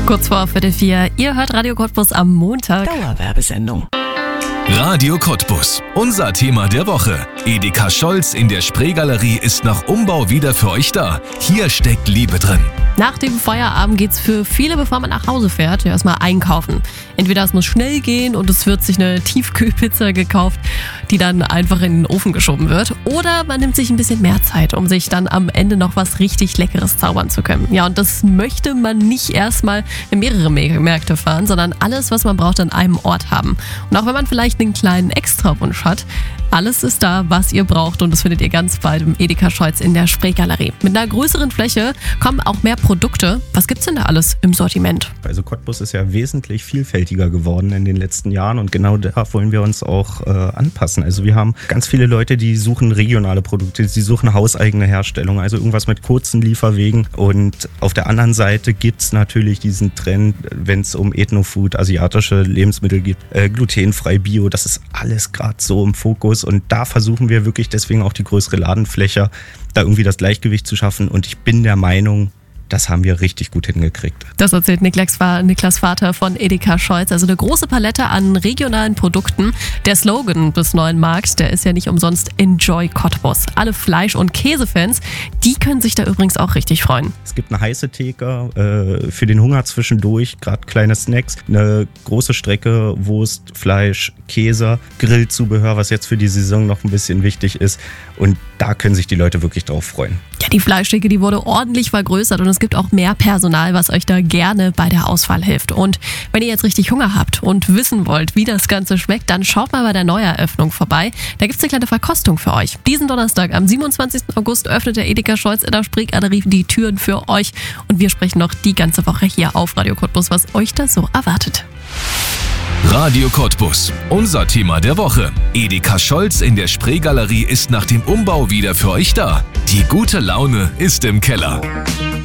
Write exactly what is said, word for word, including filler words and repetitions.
Kurz vor Viertel vier. Ihr hört Radio Cottbus am Montag. Dauerwerbesendung. Radio Cottbus. Unser Thema der Woche. Edeka Scholz in der Spreegalerie ist nach Umbau wieder für euch da. Hier steckt Liebe drin. Nach dem Feierabend geht's für viele, bevor man nach Hause fährt, erstmal einkaufen. Entweder es muss schnell gehen und es wird sich eine Tiefkühlpizza gekauft, die dann einfach in den Ofen geschoben wird. Oder man nimmt sich ein bisschen mehr Zeit, um sich dann am Ende noch was richtig Leckeres zaubern zu können. Ja, und das möchte man nicht erstmal in mehrere Märkte fahren, sondern alles, was man braucht, an einem Ort haben. Und auch wenn man vielleicht einen kleinen Extrawunsch hat, alles ist da, was ihr braucht, und das findet ihr ganz bald im Edeka Scholz in der Spreegalerie. Mit einer größeren Fläche kommen auch mehr Produkte. Was gibt's denn da alles im Sortiment? Also Cottbus ist ja wesentlich vielfältiger geworden in den letzten Jahren, und genau da wollen wir uns auch äh, anpassen. Also wir haben ganz viele Leute, die suchen regionale Produkte, die suchen hauseigene Herstellung, also irgendwas mit kurzen Lieferwegen. Und auf der anderen Seite gibt's natürlich diesen Trend, wenn es um Ethnofood, asiatische Lebensmittel geht, äh, glutenfrei, Bio, das ist alles gerade so im Fokus. Und da versuchen wir wirklich deswegen auch die größere Ladenfläche, da irgendwie das Gleichgewicht zu schaffen. Und ich bin der Meinung, das haben wir richtig gut hingekriegt. Das erzählt Niklas, Niklas Vater von Edeka Scholz. Also eine große Palette an regionalen Produkten. Der Slogan des neuen Markts, der ist ja nicht umsonst Enjoy Cottbus. Alle Fleisch- und Käsefans, die können sich da übrigens auch richtig freuen. Es gibt eine heiße Theke äh, für den Hunger zwischendurch, gerade kleine Snacks, eine große Strecke Wurst, Fleisch, Käse, Grillzubehör, was jetzt für die Saison noch ein bisschen wichtig ist. Und da können sich die Leute wirklich drauf freuen. Ja, die Fleischtheke, die wurde ordentlich vergrößert, und es gibt auch mehr Personal, was euch da gerne bei der Auswahl hilft. Und wenn ihr jetzt richtig Hunger habt und wissen wollt, wie das Ganze schmeckt, dann schaut mal bei der Neueröffnung vorbei. Da gibt es eine kleine Verkostung für euch. Diesen Donnerstag, am siebenundzwanzigsten August, öffnet der Edeka Scholz in der Spreegalerie die Türen für euch. Und wir sprechen noch die ganze Woche hier auf Radio Cottbus, was euch da so erwartet. Radio Cottbus. Unser Thema der Woche. Edeka Scholz in der Spreegalerie ist nach dem Umbau wieder für euch da. Die gute Laune ist im Keller.